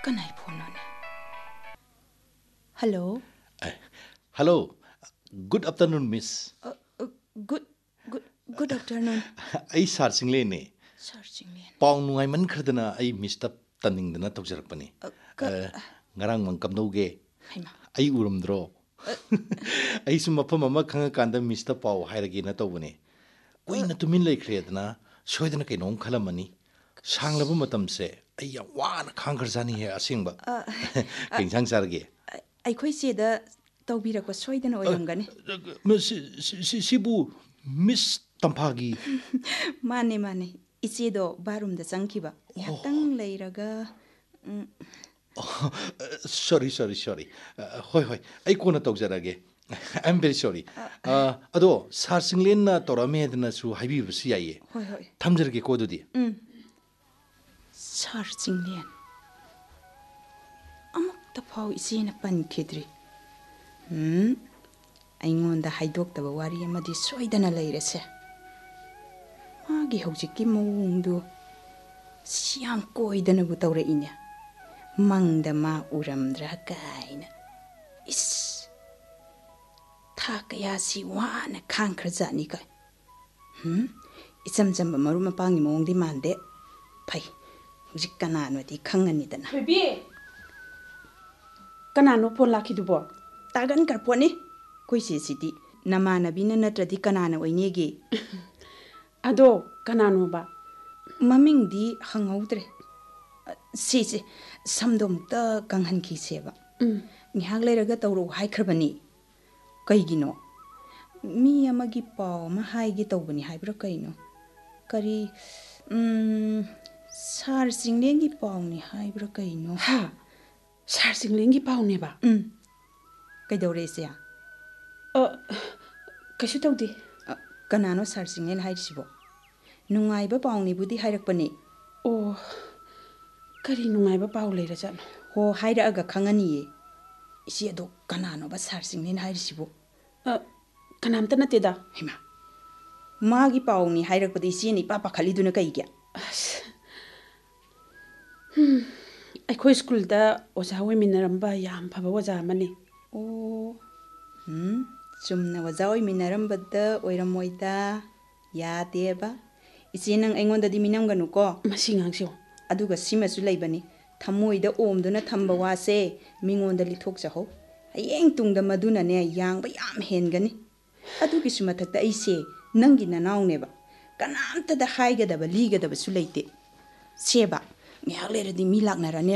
Kanai phone on. Hello. Hello. Good afternoon, Miss. Good afternoon. I searching lane. Searching lane. Pau nungai man khardana I Mr. Tanning dana tawjarakpani. Ngarang man kamnoge. Haima. I urumdro. I sumapa mama khanga kanda Mr. Pau hairagi na tawbani. Ui na tumin lai khredana soidana kai nom khalamani. Sanglaba matamse ai ya wana khangkharjani he asingba. Kingsang sarge. Aikhoi seda tawbirakwa soidana oiramgani. Sibu Miss Tampagi. Mane. Ichedo barum da changkiba. Yaktang leiraga. Sorry. Hoi. Ai kona tawjarage. I'm very sorry. Ado sar singlen na torame dana su haibi basi yaye. Hoi. Thamjarge ko dudi. Sar singlen. Amuk ta phau isena pankhidri. Aingonda haidoktaba wari amadi soidana leirase. Magi hojikki mawungdu siam koidana bu tawre inya. Mangda ma uramdra kaina. Is thakaya si wana khangkhrajani kai. Isam jamba maru mapangi mawungdi mande. Pai. Hojik kanano di khangani dana. Baby. Kanano phone lakhidubo. Tagan karponi. Koi sidi namanabina natradi kanana oinege. Ado kanano ba. Mamingdi hangaudre. Sisi samdomta kanghan ki seba. Ngihag leiraga tawro haikrabani. Kaigino. Mi amagi pao ma haigi tawbani haibra kaino. Kari sar singlengi pao ni haibra kaino. Sar singlengi pao ne ba. Kaidawre siya. Kaishu tawdi. Kanano sar singlen hairisibo. Nungaiba pao ni budi hairakpani. Oh. Kari nungaiba pao leira jano. Ho haira aga khangani. Isi ado kanano ba sar singlen hairisibo. Kanamta nateda. Hima. Magi pao ni hairakpadi isi ni papa khaliduna kaigya. Aikhoi school da oja woiminaramba yam phaba oja amani. Oh. Chumna wazawai minarambada oiramoida yadeba. Isi nang aingonda di minamganu ko. Masingangsyo. Aduga simasu laibani. Thamoida omduna thamba wase mingonda lithokjaho. Hayeng tungda maduna ne yangba yam hengani. Adugi sumathakta aise nangi nanawneba. Kanamta da haigadaba ligadaba su leite. Seba ngihak leradi mi laknarane